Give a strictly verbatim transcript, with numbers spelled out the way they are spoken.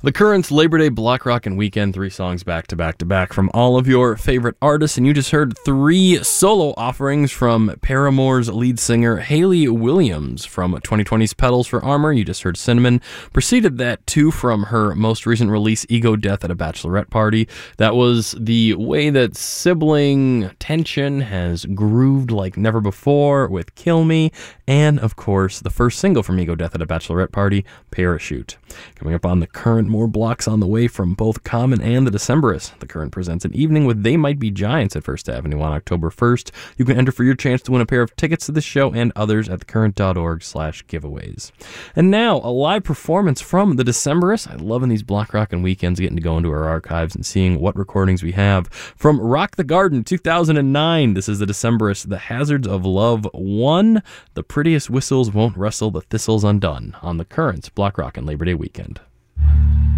The Currents Labor Day Block Rockin' Weekend, three songs back to back to back from all of your favorite artists, and you just heard three solo offerings from Paramore's lead singer Hayley Williams. From twenty twenty's Petals for Armor, you just heard Cinnamon. Preceded that, two from her most recent release, Ego Death at a Bachelorette Party. That was the way that sibling tension has grooved like never before with Kill Me, and of course, the first single from Ego Death at a Bachelorette Party, Parachute. Coming up on The Current, more blocks on the way from both Common and the Decemberists. The Current presents an evening with They Might Be Giants at First Avenue on October first. You can enter for your chance to win a pair of tickets to the show and others at thecurrent.org slash giveaways. And now, a live performance from the Decemberists. I love in these Block Rockin' Weekends getting to go into our archives and seeing what recordings we have. From Rock the Garden, two thousand nine, this is the Decemberists, The Hazards of Love one. The prettiest whistles won't rustle the thistles undone on The Current's Block Rockin' Labor Day Weekend.